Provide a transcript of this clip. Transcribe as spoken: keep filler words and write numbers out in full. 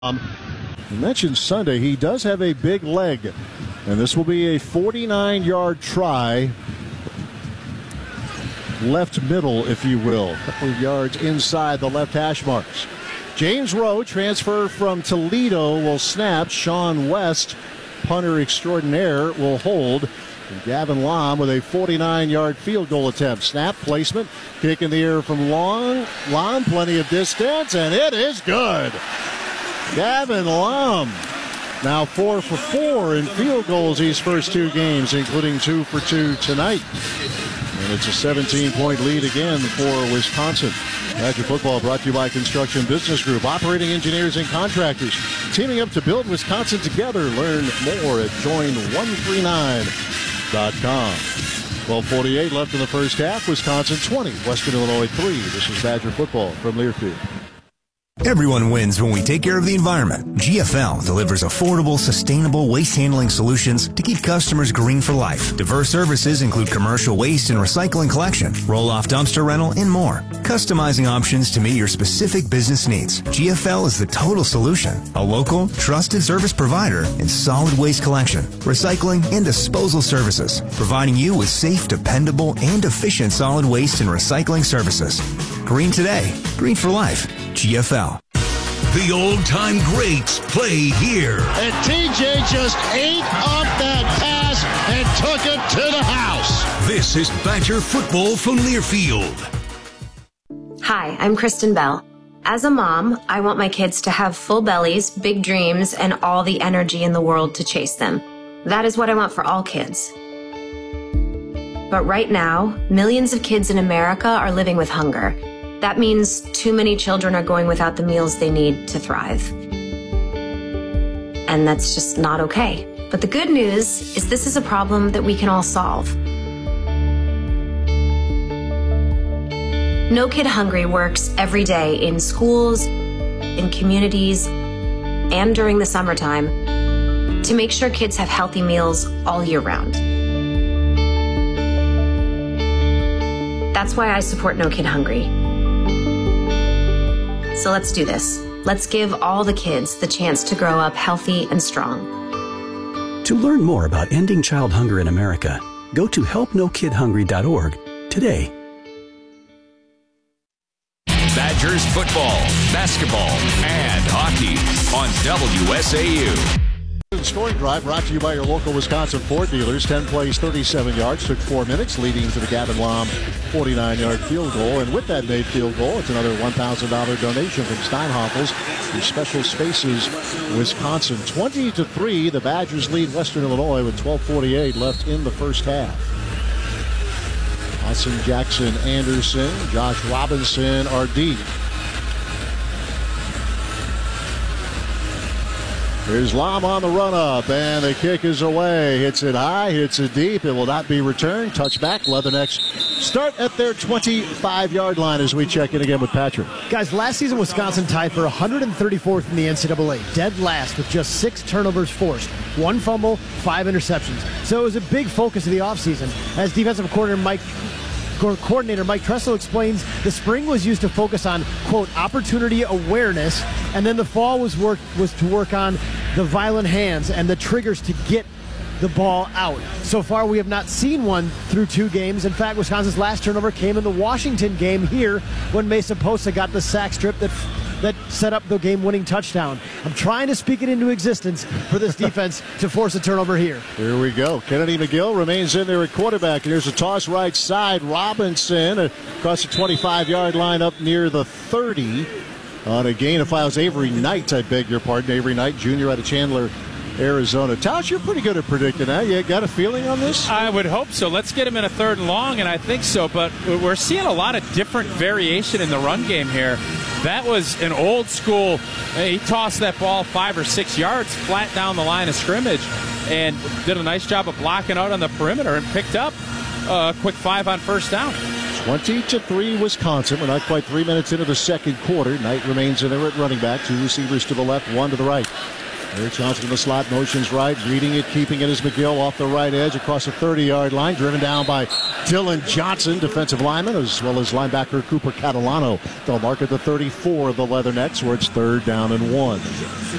Um, you mentioned Sunday. He does have a big leg, and this will be a forty-nine yard try. Left middle, if you will. A couple of yards inside the left hash marks. James Rowe, transfer from Toledo, will snap. Sean West, punter extraordinaire, will hold. And Gavin Lom with a forty-nine yard field goal attempt. Snap, placement, kick in the air from Long. Lom, plenty of distance, and it is good. Gavin Lom, now four for four in field goals these first two games, including two for two tonight. And it's a seventeen point lead again for Wisconsin. Badger football brought to you by Construction Business Group, operating engineers and contractors, teaming up to build Wisconsin together. Learn more at join one three nine dot com. twelve forty-eight left in the first half. Wisconsin twenty, Western Illinois three. This is Badger football from Learfield. Everyone wins when we take care of the environment. G F L delivers affordable, sustainable waste handling solutions to keep customers green for life. Diverse services include commercial waste and recycling collection, roll-off dumpster rental, and more. Customizing options to meet your specific business needs. G F L is the total solution. A local, trusted service provider in solid waste collection, recycling, and disposal services, providing you with safe, dependable, and efficient solid waste and recycling services. Green today, green for life. G F L. The old-time greats play here. And T J just ate up that pass and took it to the house. This is Badger football from Learfield. Hi, I'm Kristen Bell. As a mom, I want my kids to have full bellies, big dreams, and all the energy in the world to chase them. That is what I want for all kids. But right now, millions of kids in America are living with hunger. That means too many children are going without the meals they need to thrive. And that's just not okay. But the good news is this is a problem that we can all solve. No Kid Hungry works every day in schools, in communities, and during the summertime to make sure kids have healthy meals all year round. That's why I support No Kid Hungry. So let's do this. Let's give all the kids the chance to grow up healthy and strong. To learn more about ending child hunger in America, go to help no kid hungry dot org today. Badgers football, basketball, and hockey on W S A U. Scoring drive brought to you by your local Wisconsin Ford dealers. ten plays, thirty-seven yards, took four minutes, leading to the Gavin Lom forty-nine yard field goal. And with that made field goal, it's another one thousand dollars donation from Steinhoffels for Special Spaces Wisconsin. twenty to three, the Badgers lead Western Illinois with twelve forty-eight left in the first half. Austin Jackson Anderson, Josh Robinson are deep. Here's Lom on the run-up, and the kick is away. Hits it high, hits it deep. It will not be returned. Touchback. Leathernecks start at their twenty-five yard line as we check in again with Patrick. Guys, last season Wisconsin tied for one hundred thirty-fourth in the N C double A. Dead last with just six turnovers forced. One fumble, five interceptions. So it was a big focus of the offseason. As defensive coordinator Mike Coordinator Mike Tressel explains, the spring was used to focus on, quote, opportunity awareness, and then the fall was work was to work on the violent hands and the triggers to get the ball out. So far, we have not seen one through two games. In fact, Wisconsin's last turnover came in the Washington game here when Mesa Posa got the sack strip that that set up the game-winning touchdown. I'm trying to speak it into existence for this defense to force a turnover here. Here we go. Kennedy McGill remains in there at quarterback. And here's a toss right side. Robinson across the twenty-five yard line up near the thirty. On a gain of files. Avery Knight, I beg your pardon. Avery Knight, junior out of Chandler, Arizona. Tausch, you're pretty good at predicting that. You got a feeling on this? I would hope so. Let's get him in a third and long, and I think so. But we're seeing a lot of different variation in the run game here. That was an old school. He tossed that ball five or six yards flat down the line of scrimmage and did a nice job of blocking out on the perimeter and picked up a quick five on first down. twenty to three Wisconsin. We're not quite three minutes into the second quarter. Knight remains in there at running back. Two receivers to the left, one to the right. Eric Johnson in the slot, motions right, reading it, keeping it as McGill off the right edge across the thirty-yard line, driven down by Dylan Johnson, defensive lineman, as well as linebacker Cooper Catalano. They'll mark at the thirty-four of the Leathernecks, where it's third down and one.